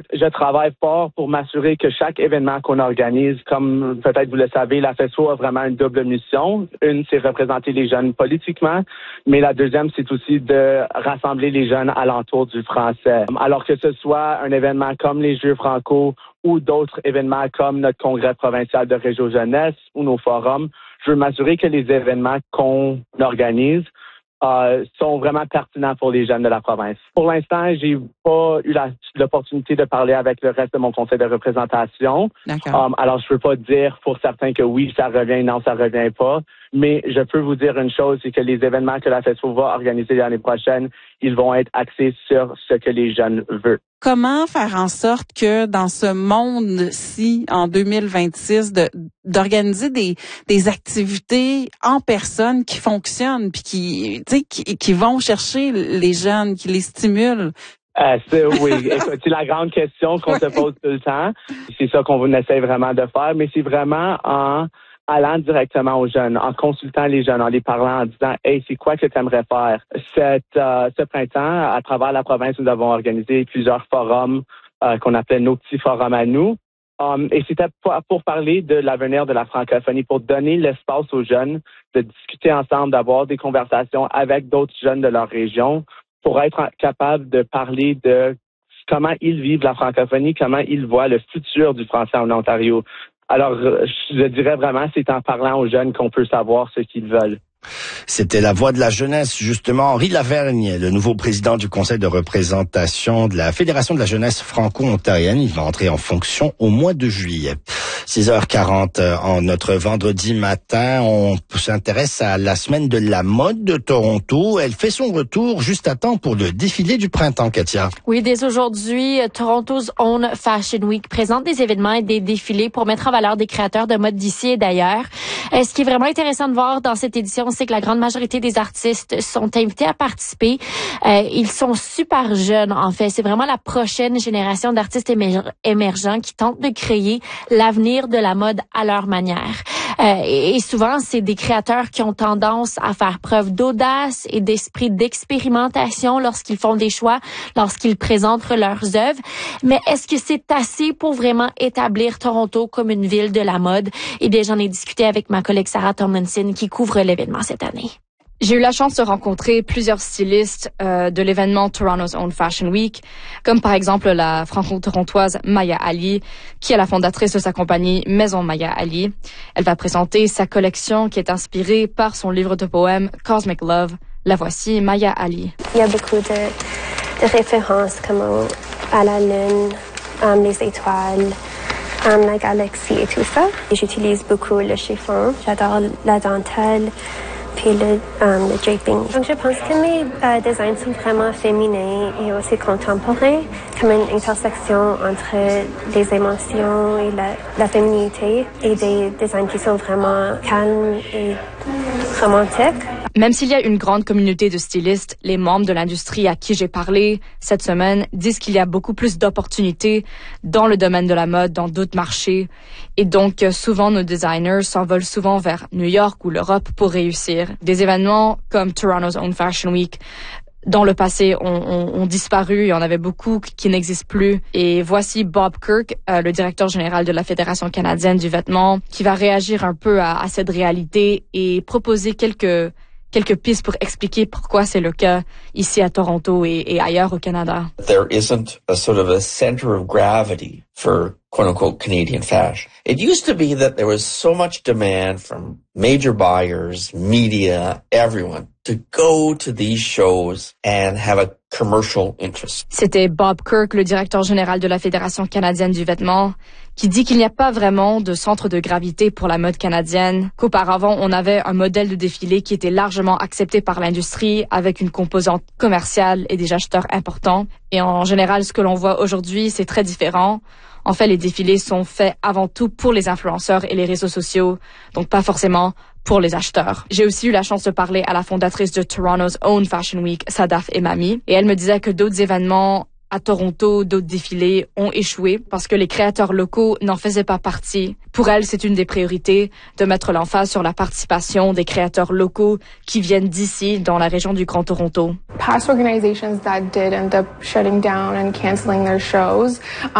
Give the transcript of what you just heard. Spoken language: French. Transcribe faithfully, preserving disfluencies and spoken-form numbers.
Je travaille fort pour m'assurer que chaque événement qu'on organise, comme peut-être vous le savez, la FESFO a vraiment une double mission. Une, c'est représenter les jeunes politiquement, mais la deuxième, c'est aussi de rassembler les jeunes alentour du français. Alors que ce soit un événement comme les Jeux franco ou d'autres événements comme notre congrès provincial de Réseau Jeunesse ou nos forums, je veux m'assurer que les événements qu'on organise Euh, sont vraiment pertinents pour les jeunes de la province. Pour l'instant, j'ai pas eu la, l'opportunité de parler avec le reste de mon conseil de représentation. D'accord. Um, alors, je peux pas dire pour certains que oui, ça revient, non, ça revient pas. Mais je peux vous dire une chose, c'est que les événements que la FESFO va organiser l'année prochaine, ils vont être axés sur ce que les jeunes veulent. Comment faire en sorte que dans ce monde-ci, en deux mille vingt-six, de, d'organiser des, des activités en personne qui fonctionnent puis qui, tu sais, qui, qui vont chercher les jeunes, qui les stimulent? Euh, c'est, oui, écoute, c'est la grande question qu'on se pose tout le temps. C'est ça qu'on essaie vraiment de faire, mais c'est vraiment en allant directement aux jeunes, en consultant les jeunes, en les parlant, en disant « Hey, c'est quoi que tu aimerais faire? » Cette, euh, ce printemps, à travers la province, nous avons organisé plusieurs forums euh, qu'on appelait nos petits forums à nous. Um, et c'était pour, pour parler de l'avenir de la francophonie, pour donner l'espace aux jeunes de discuter ensemble, d'avoir des conversations avec d'autres jeunes de leur région, pour être capable de parler de comment ils vivent la francophonie, comment ils voient le futur du français en Ontario. Alors, je dirais vraiment, c'est en parlant aux jeunes qu'on peut savoir ce qu'ils veulent. C'était la voix de la jeunesse, justement. Henri Lavergne, le nouveau président du conseil de représentation de la Fédération de la jeunesse franco-ontarienne. Il va entrer en fonction au mois de juillet. six heures quarante en notre vendredi matin. On s'intéresse à la semaine de la mode de Toronto. Elle fait son retour juste à temps pour le défilé du printemps, Katia. Oui, dès aujourd'hui, Toronto's Own Fashion Week présente des événements et des défilés pour mettre en valeur des créateurs de mode d'ici et d'ailleurs. Euh, ce qui est vraiment intéressant de voir dans cette édition, c'est que la grande majorité des artistes sont invités à participer. Euh, ils sont super jeunes, en fait. C'est vraiment la prochaine génération d'artistes émer- émergents qui tentent de créer l'avenir de la mode à leur manière. Euh, et, et souvent, c'est des créateurs qui ont tendance à faire preuve d'audace et d'esprit d'expérimentation lorsqu'ils font des choix, lorsqu'ils présentent leurs œuvres. Mais est-ce que c'est assez pour vraiment établir Toronto comme une ville de la mode? Eh bien, j'en ai discuté avec ma collègue Sarah Tomlinson qui couvre l'événement cette année. J'ai eu la chance de rencontrer plusieurs stylistes euh, de l'événement Toronto's Own Fashion Week, comme par exemple la franco-torontoise Maya Ali, qui est la fondatrice de sa compagnie Maison Maya Ali. Elle va présenter sa collection qui est inspirée par son livre de poèmes Cosmic Love. La voici, Maya Ali. Il y a beaucoup de, de références comme au, à la lune, um, les étoiles, um, la galaxie et tout ça. Et j'utilise beaucoup le chiffon. J'adore la dentelle. Puis le, um, le draping. Donc je pense que mes euh, designs sont vraiment féminins et aussi contemporains, comme une intersection entre les émotions et la, la féminité et des designs qui sont vraiment calmes et romantiques. Même s'il y a une grande communauté de stylistes, les membres de l'industrie à qui j'ai parlé cette semaine disent qu'il y a beaucoup plus d'opportunités dans le domaine de la mode, dans d'autres marchés. Et donc, souvent, nos designers s'envolent souvent vers New York ou l'Europe pour réussir. Des événements comme Toronto's Own Fashion Week, dans le passé, ont, ont, ont disparu. Il y en avait beaucoup qui n'existent plus. Et voici Bob Kirk, euh, le directeur général de la Fédération canadienne du vêtement, qui va réagir un peu à, à cette réalité et proposer quelques quelques pistes pour expliquer pourquoi c'est le cas ici à Toronto et, et ailleurs au Canada. There isn't a sort of a center of gravity for quote-unquote Canadian fashion. It used to be that there was so much demand from major buyers, media, everyone to go to these shows and have a commercial interest. C'était Bob Kirk, le directeur général de la Fédération canadienne du vêtement, qui dit qu'il n'y a pas vraiment de centre de gravité pour la mode canadienne, qu'auparavant on avait un modèle de défilé qui était largement accepté par l'industrie avec une composante commerciale et des acheteurs importants. Et en général, ce que l'on voit aujourd'hui, c'est très différent. En fait, les défilés sont faits avant tout pour les influenceurs et les réseaux sociaux, donc pas forcément pour les acheteurs. J'ai aussi eu la chance de parler à la fondatrice de Toronto's Own Fashion Week, Sadaf Emami, et elle me disait que d'autres événements à Toronto, d'autres défilés ont échoué parce que les créateurs locaux n'en faisaient pas partie. Pour elle, c'est une des priorités de mettre l'emphase sur la participation des créateurs locaux qui viennent d'ici, dans la région du Grand Toronto. Past organizations that did end up shutting down and canceling their shows